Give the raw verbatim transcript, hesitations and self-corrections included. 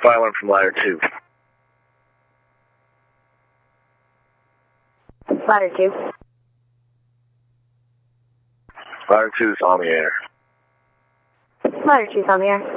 Fire alarm from ladder two. Ladder two. Ladder two is on the air. Ladder two's on the air.